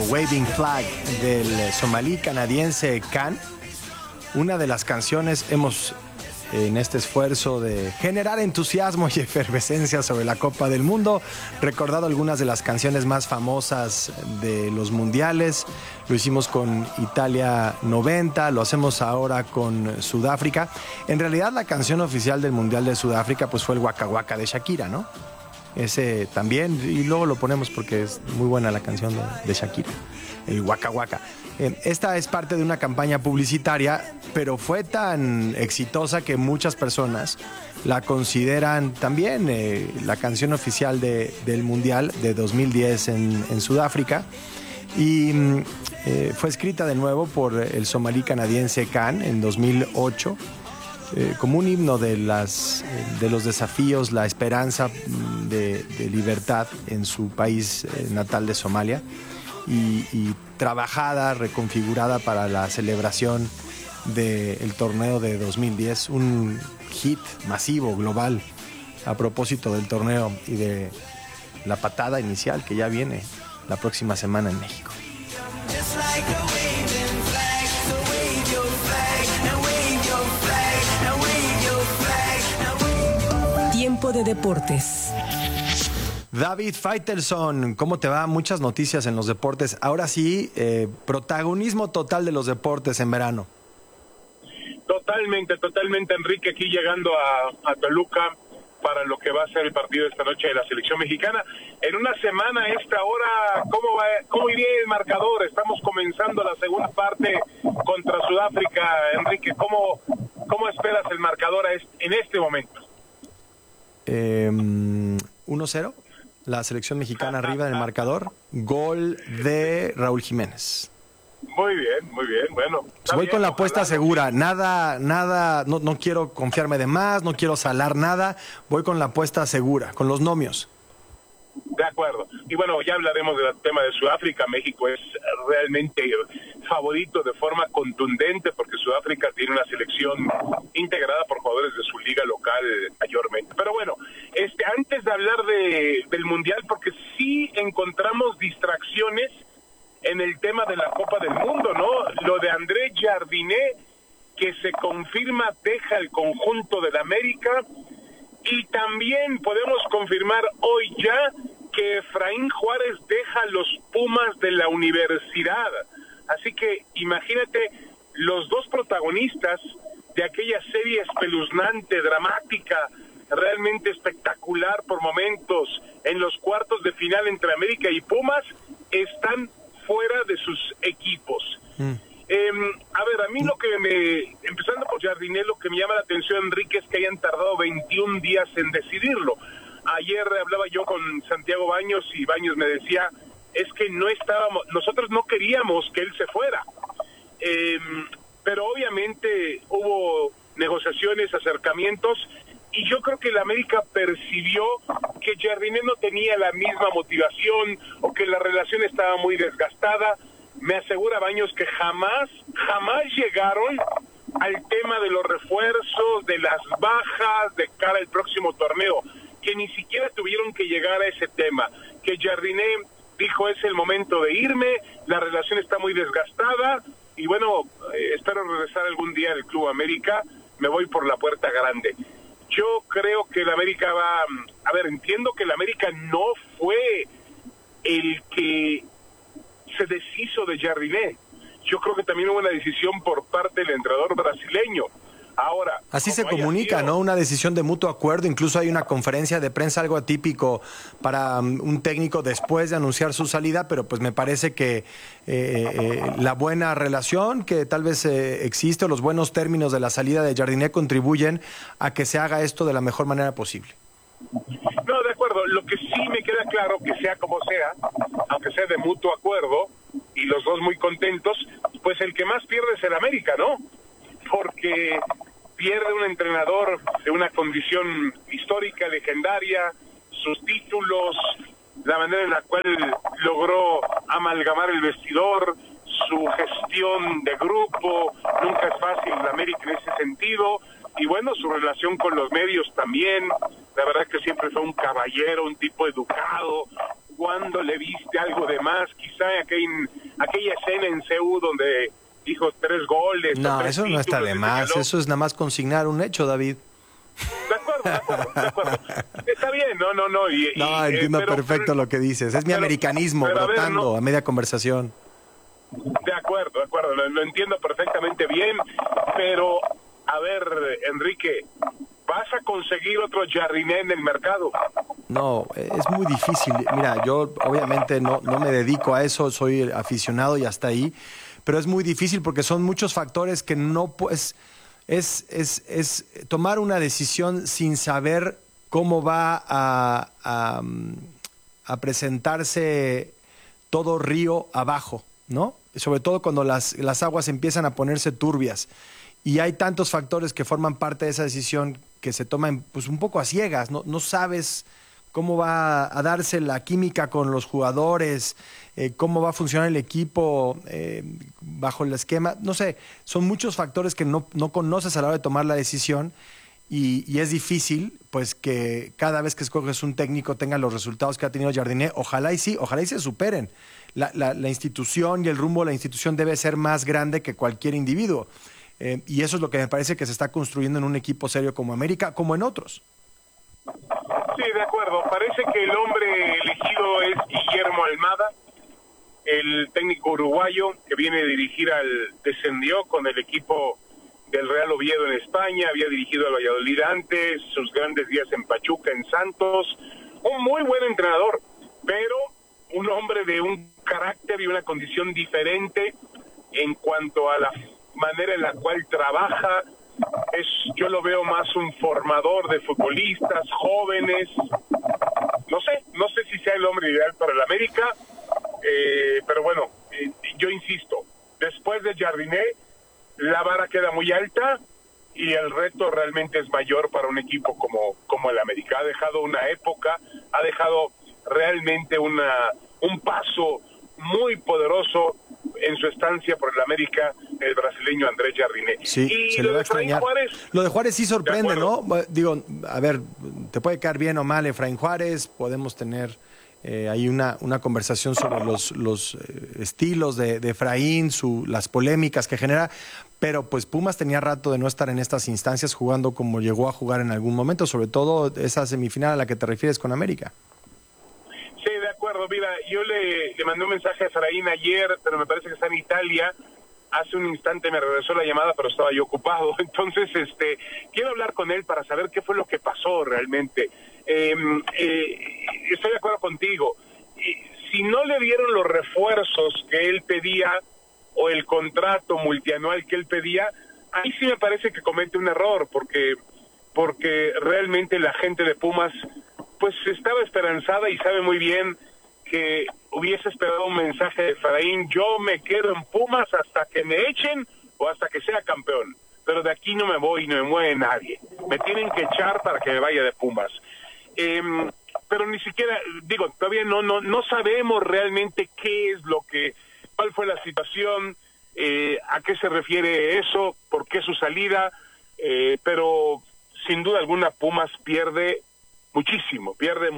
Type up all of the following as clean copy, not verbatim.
Waving Flag del somalí canadiense Khan. Una de las canciones en este esfuerzo de generar entusiasmo y efervescencia sobre la Copa del Mundo, recordado algunas de las canciones más famosas de los mundiales. Lo hicimos con Italia 90, lo hacemos ahora con Sudáfrica. En realidad la canción oficial del Mundial de Sudáfrica pues fue el Waka Waka de Shakira, ¿no? Ese también, y luego lo ponemos porque es muy buena la canción de Shakira, el Waka Waka. Esta es parte de una campaña publicitaria, pero fue tan exitosa que muchas personas la consideran también la canción oficial del Mundial de 2010 en Sudáfrica. Y fue escrita de nuevo por el somalí canadiense Khan en 2008. Como un himno de los desafíos, la esperanza de libertad en su país natal de Somalia, y trabajada, reconfigurada para la celebración del torneo de 2010, un hit masivo, global, a propósito del torneo y de la patada inicial que ya viene la próxima semana en México. Tiempo de deportes. David Faitelson, ¿cómo te va? Muchas noticias en los deportes. Ahora sí, protagonismo total de los deportes en verano. Totalmente, Enrique, aquí llegando a Toluca para lo que va a ser el partido de esta noche de la selección mexicana. En una semana a esta hora, ¿cómo iría el marcador? Estamos comenzando la segunda parte contra Sudáfrica. Enrique, ¿cómo esperas el marcador en este momento? 1-0. La selección mexicana arriba en el marcador. Gol de Raúl Jiménez. Muy bien. Bueno, voy con la apuesta segura. Nada, no quiero confiarme de más, no quiero salar nada. Voy con la apuesta segura, con los nomios. De acuerdo. Y bueno, ya hablaremos del tema de Sudáfrica. México es realmente favorito de forma contundente porque Sudáfrica tiene una selección integrada por jugadores de su liga local mayormente. Pero bueno, antes de hablar del Mundial, porque sí encontramos distracciones en el tema de la Copa del Mundo, ¿no? Lo de André Jardiné, que se confirma deja el conjunto del América. Y también podemos confirmar hoy ya que Efraín Juárez deja los Pumas de la universidad. Así que imagínate los dos protagonistas de aquella serie espeluznante, dramática, realmente espectacular por momentos, en los cuartos de final entre América y Pumas, están fuera de sus equipos. A mí empezando por Jardiné, lo que me llama la atención, Enrique, es que hayan tardado 21 días en decidirlo. Ayer hablaba yo con Santiago Baños y Baños me decía, es que nosotros no queríamos que él se fuera. Pero obviamente hubo negociaciones, acercamientos, y yo creo que el América percibió que Jardiné no tenía la misma motivación o que la relación estaba muy desgastada. Me asegura Baños que jamás llegaron al tema de los refuerzos, de las bajas de cara al próximo torneo, que ni siquiera tuvieron que llegar a ese tema, que Jardiné dijo es el momento de irme, la relación está muy desgastada y bueno, espero regresar algún día al Club América, me voy por la puerta grande. Yo creo que el América entiendo que el América no fue el que se deshizo de Jardiné. Yo creo que también hubo una decisión por parte del entrenador brasileño. Ahora, así se comunica, ¿no? Una decisión de mutuo acuerdo. Incluso hay una conferencia de prensa, algo atípico para un técnico después de anunciar su salida, pero pues me parece que la buena relación que tal vez existe, o los buenos términos de la salida de Jardiné contribuyen a que se haga esto de la mejor manera posible. No, de acuerdo. Lo que sí me queda claro, que sea como sea, aunque sea de mutuo acuerdo, y los dos muy contentos, pues el que más pierde es el América, ¿no? Porque pierde un entrenador de una condición histórica, legendaria, sus títulos, la manera en la cual logró amalgamar el vestidor, su gestión de grupo, nunca es fácil en América en ese sentido, y bueno, su relación con los medios también, la verdad que siempre fue un caballero, un tipo educado, cuándo le viste algo de más, quizá aquella escena en CU donde dijo 3 goles. No, eso no está de más, eso es nada más consignar un hecho, David. De acuerdo. Está bien, no. No, entiendo perfecto lo que dices. Es mi americanismo brotando a media conversación. De acuerdo, lo entiendo perfectamente bien, pero, a ver, Enrique, ¿vas a conseguir otro Jardiné en el mercado? No, es muy difícil. Mira, yo obviamente no me dedico a eso, soy aficionado y hasta ahí, pero es muy difícil porque son muchos factores que no puedes... Es tomar una decisión sin saber cómo va a presentarse todo río abajo, ¿no? Sobre todo cuando las aguas empiezan a ponerse turbias. Y hay tantos factores que forman parte de esa decisión que se toman pues, un poco a ciegas. No sabes cómo va a darse la química con los jugadores, cómo va a funcionar el equipo bajo el esquema. No sé, son muchos factores que no conoces a la hora de tomar la decisión y es difícil pues que cada vez que escoges un técnico tenga los resultados que ha tenido Jardiné. Ojalá y se superen. La institución y el rumbo de la institución debe ser más grande que cualquier individuo. Y eso es lo que me parece que se está construyendo en un equipo serio como América, como en otros. Sí, de acuerdo. Parece que el hombre elegido es Guillermo Almada, el técnico uruguayo que viene a dirigir descendió con el equipo del Real Oviedo en España, había dirigido al Valladolid antes, sus grandes días en Pachuca, en Santos. Un muy buen entrenador, pero un hombre de un carácter y una condición diferente en cuanto a la manera en la cual trabaja. Yo lo veo más un formador de futbolistas jóvenes. No sé si sea el hombre ideal para el América, pero bueno, yo insisto, después de Jardiné la vara queda muy alta y el reto realmente es mayor para un equipo como el América. Ha dejado una época, ha dejado realmente un paso muy poderoso en su estancia por el América, el brasileño Andrés Jardiné. Sí, y se le va a extrañar. Lo de Juárez sí sorprende, ¿no? Digo, a ver, te puede caer bien o mal Efraín Juárez, podemos tener ahí una conversación sobre los estilos de Efraín, las polémicas que genera, pero pues Pumas tenía rato de no estar en estas instancias jugando como llegó a jugar en algún momento, sobre todo esa semifinal a la que te refieres con América. Sí, de acuerdo. Mira, yo le mandé un mensaje a Efraín ayer, pero me parece que está en Italia. Hace un instante me regresó la llamada, pero estaba yo ocupado. Entonces, quiero hablar con él para saber qué fue lo que pasó realmente. Estoy de acuerdo contigo. Si no le dieron los refuerzos que él pedía o el contrato multianual que él pedía, ahí sí me parece que comete un error, porque realmente la gente de Pumas pues estaba esperanzada y sabe muy bien que hubiese esperado un mensaje de Efraín: yo me quedo en Pumas hasta que me echen o hasta que sea campeón, pero de aquí no me voy, no me mueve nadie, me tienen que echar para que me vaya de Pumas. Pero ni siquiera, digo, todavía no sabemos realmente cuál fue la situación, a qué se refiere eso, por qué su salida, pero sin duda alguna Pumas pierde muchísimo.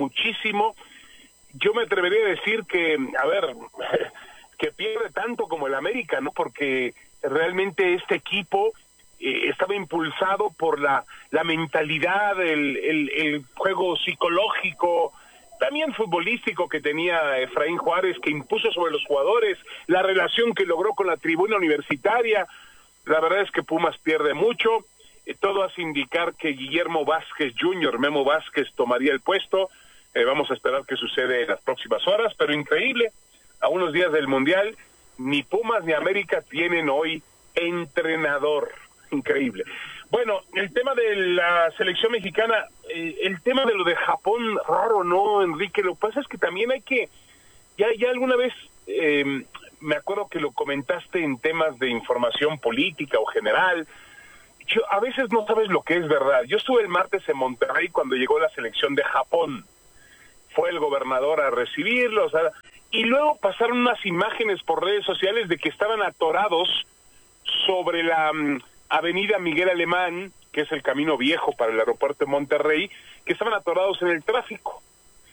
Yo me atrevería a decir que, que pierde tanto como el América, ¿no? Porque realmente este equipo estaba impulsado por la mentalidad, el juego psicológico, también futbolístico que tenía Efraín Juárez, que impuso sobre los jugadores, la relación que logró con la tribuna universitaria. La verdad es que Pumas pierde mucho. Todo hace indicar que Guillermo Vázquez Jr., Memo Vázquez, tomaría el puesto. Vamos a esperar qué sucede en las próximas horas, pero increíble, a unos días del Mundial, ni Pumas ni América tienen hoy entrenador. Increíble. Bueno, el tema de la selección mexicana, el tema de lo de Japón, raro, ¿no, Enrique? Lo que pasa es que también hay que, ya alguna vez, me acuerdo que lo comentaste en temas de información política o general, a veces no sabes lo que es verdad. Yo estuve el martes en Monterrey cuando llegó la selección de Japón. Fue el gobernador a recibirlos, y luego pasaron unas imágenes por redes sociales de que estaban atorados sobre la avenida Miguel Alemán, que es el camino viejo para el aeropuerto de Monterrey, que estaban atorados en el tráfico.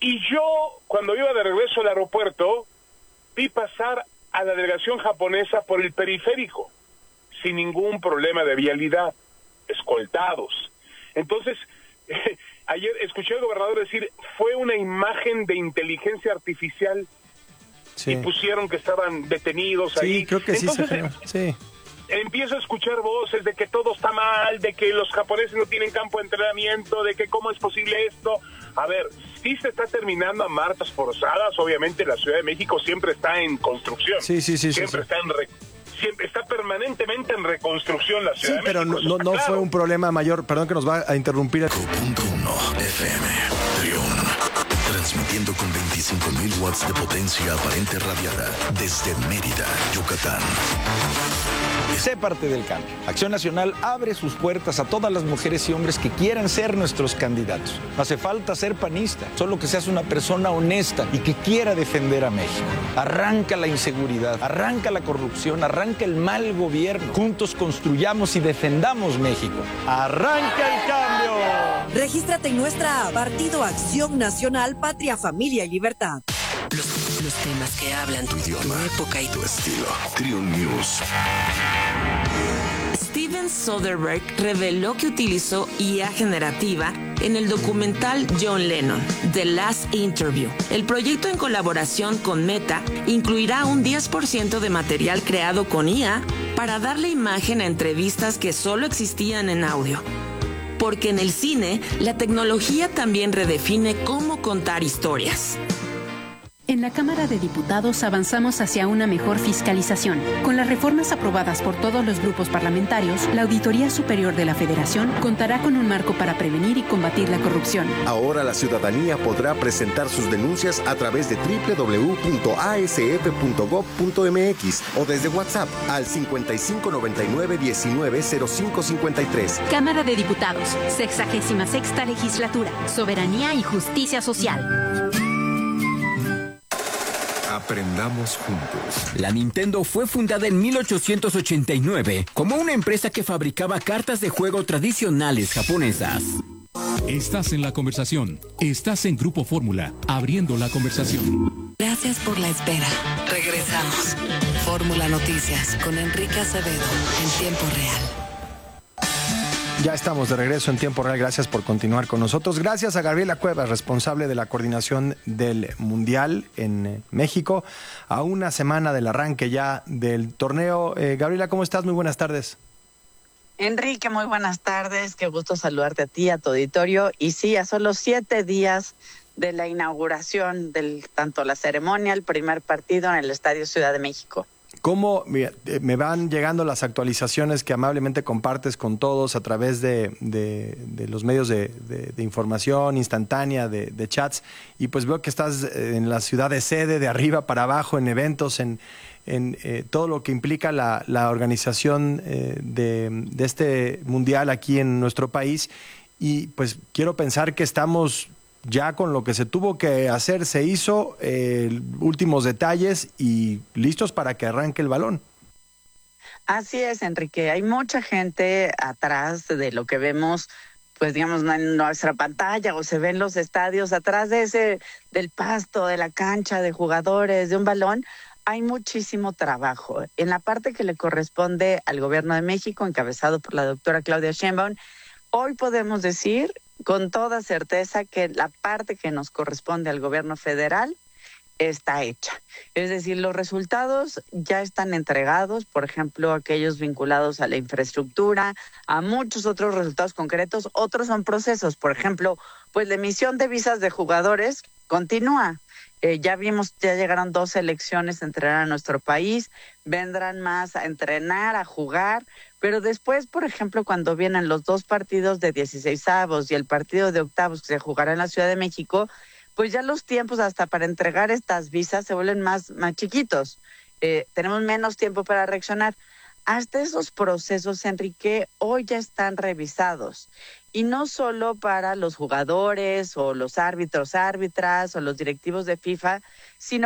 Y yo, cuando iba de regreso al aeropuerto, vi pasar a la delegación japonesa por el periférico, sin ningún problema de vialidad, escoltados. Entonces, ayer escuché al gobernador decir, fue una imagen de inteligencia artificial, sí. Y pusieron que estaban detenidos ahí. Sí, creo que entonces, sí. Empiezo a escuchar voces de que todo está mal, de que los japoneses no tienen campo de entrenamiento, de que cómo es posible esto. A ver, sí se está terminando a marchas forzadas, obviamente la Ciudad de México siempre está en construcción. Sí. Siempre está permanentemente en reconstrucción la Ciudad de México. Sí, pero no fue un problema mayor, perdón que nos va a interrumpir. 5.1 FM, Triun, transmitiendo con 25.000 watts de potencia aparente radiada desde Mérida, Yucatán. Sé parte del cambio. Acción Nacional abre sus puertas a todas las mujeres y hombres que quieran ser nuestros candidatos. No hace falta ser panista, solo que seas una persona honesta y que quiera defender a México. Arranca la inseguridad, arranca la corrupción, arranca el mal gobierno. Juntos construyamos y defendamos México. ¡Arranca el cambio! Regístrate en nuestra app, Partido Acción Nacional, Patria, Familia y Libertad. Los temas que hablan tu idioma, tu época y tu estilo. Triun News. Steven Soderbergh reveló que utilizó IA generativa en el documental John Lennon, The Last Interview. El proyecto, en colaboración con Meta, incluirá un 10% de material creado con IA para darle imagen a entrevistas que solo existían en audio. Porque en el cine, la tecnología también redefine cómo contar historias. En la Cámara de Diputados avanzamos hacia una mejor fiscalización. Con las reformas aprobadas por todos los grupos parlamentarios, la Auditoría Superior de la Federación contará con un marco para prevenir y combatir la corrupción. Ahora la ciudadanía podrá presentar sus denuncias a través de www.asf.gov.mx o desde WhatsApp al 5599-190553. Cámara de Diputados, 66ª Legislatura, Soberanía y Justicia Social. Aprendamos juntos. La Nintendo fue fundada en 1889 como una empresa que fabricaba cartas de juego tradicionales japonesas. Estás en la conversación. Estás en Grupo Fórmula, abriendo la conversación. Gracias por la espera. Regresamos. Fórmula Noticias con Enrique Acevedo en tiempo real. Ya estamos de regreso en tiempo real. Gracias por continuar con nosotros. Gracias a Gabriela Cuevas, responsable de la coordinación del Mundial en México, a una semana del arranque ya del torneo. Gabriela, ¿cómo estás? Muy buenas tardes. Enrique, muy buenas tardes. Qué gusto saludarte a ti, a tu auditorio. Y sí, a solo 7 días de la inauguración del tanto la ceremonia, el primer partido en el Estadio Ciudad de México. ¿Cómo me van llegando las actualizaciones que amablemente compartes con todos a través de los medios de información instantánea, de chats? Y pues veo que estás en la ciudad de sede, de arriba para abajo, en eventos, en todo lo que implica la organización de este mundial aquí en nuestro país. Y pues quiero pensar que estamos ya con lo que se tuvo que hacer, se hizo, últimos detalles y listos para que arranque el balón. Así es, Enrique. Hay mucha gente atrás de lo que vemos, pues digamos, en nuestra pantalla, o se ven los estadios, atrás del pasto, de la cancha, de jugadores, de un balón. Hay muchísimo trabajo. En la parte que le corresponde al Gobierno de México, encabezado por la doctora Claudia Sheinbaum, hoy podemos decir con toda certeza que la parte que nos corresponde al gobierno federal está hecha. Es decir, los resultados ya están entregados, por ejemplo, aquellos vinculados a la infraestructura, a muchos otros resultados concretos, otros son procesos. Por ejemplo, pues la emisión de visas de jugadores continúa. Ya llegaron 2 selecciones a entrenar a nuestro país, vendrán más a entrenar, a jugar, pero después, por ejemplo, cuando vienen los 2 partidos de 16avos y el partido de octavos que se jugará en la Ciudad de México, pues ya los tiempos hasta para entregar estas visas se vuelven más chiquitos. Tenemos menos tiempo para reaccionar. Hasta esos procesos, Enrique, hoy ya están revisados. Y no solo para los jugadores o los árbitros, árbitras o los directivos de FIFA, sino